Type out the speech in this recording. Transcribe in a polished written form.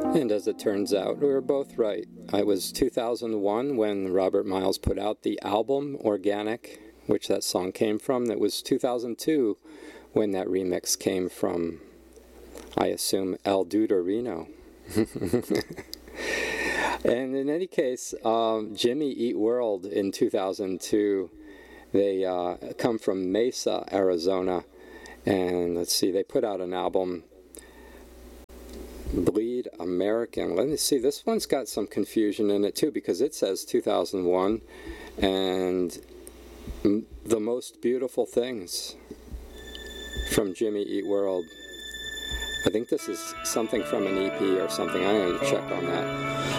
And as it turns out, we were both right. It was 2001 when Robert Miles put out the album Organic, which that song came from. It was 2002 when that remix came from, I assume, El Dudorino. And in any case, Jimmy Eat World in 2002, they come from Mesa, Arizona. And let's see, they put out an album, Bleed American. Let me see, this one's got some confusion in it too, because it says 2001 and The Most Beautiful Things from Jimmy Eat World. I think this is something from an EP or something. I need to check on that.